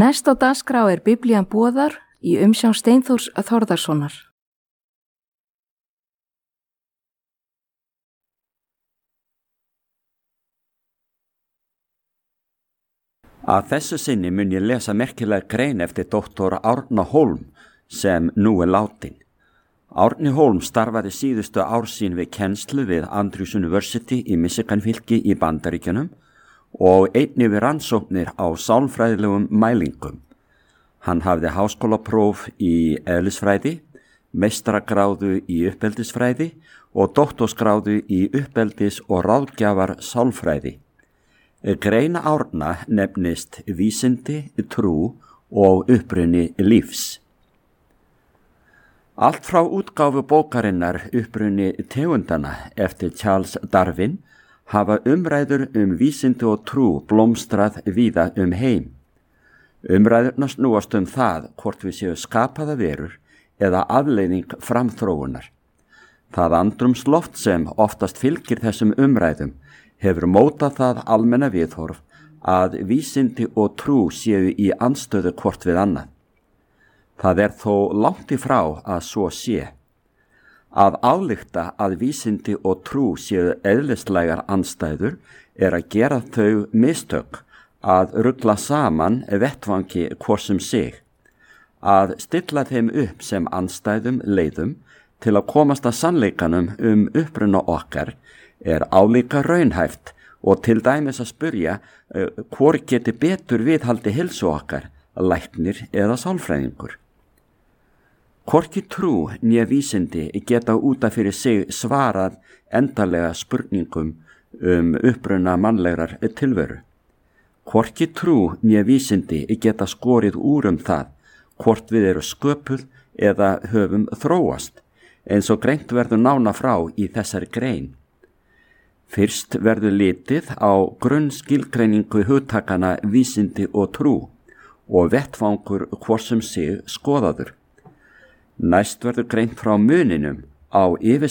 Næst á dagskrá Biblían boðar í umsjón Steinþórs Þórðarsonar. Að þessu sinni mun ég lesa merkilega grein eftir doktor Árna Hólm sem nú látin. Árni Hólm starfaði síðustu ár sín við kennslu við Andrews University í Michigan-fylki í Bandaríkjunum og einnig við rannsóknir á sálfræðilegum mælingum. Hann hafði háskólapróf í eðlisfræði, meistaragráðu í uppeldisfræði og doktorsgráðu í uppeldis- og ráðgjafar sálfræði. Grein Árna nefnist Vísindi, trú og uppruni lífs. Allt frá útgáfu bókarinnar Uppruni tegundana eftir Charles Darwin hafa umræður vísindi og trú blómstrað víða heim. Umræðurnar snúast það hvort við séu skapaða verur eða afleiðing framþróunar. Það andrúmsloft sem oftast fylgir þessum umræðum hefur mótað það almenna viðhorf að vísindi og trú séu í andstöðu hvort við annað. Það þó langt í frá að svo sé. Að álykta að vísindi og trú séu eðlislægar andstæður að gera þau mistök að rugla saman vettvangi hvort sig, að stilla þeim upp sem andstæðum leiðum til að komast að sannleikanum uppruna okkar álíka raunhæft og til dæmis að spyrja hvor geti betur viðhaldi heilsu okkar, læknir eða sálfræðingur. Hvorki trú né vísindi geta út af fyrir sig svarað endanlega spurningum uppruna mannlegrar tilveru. Hvorki trú né vísindi geta skorið úr það hvort við erum sköpuð eða höfum þróast, eins og greint verður nána frá í þessari grein. Fyrst verður litið á grunnskilgreiningu hugtakana vísindi og trú og vettvangur hvort sig skoðaður. Næst verður greint frá muninum á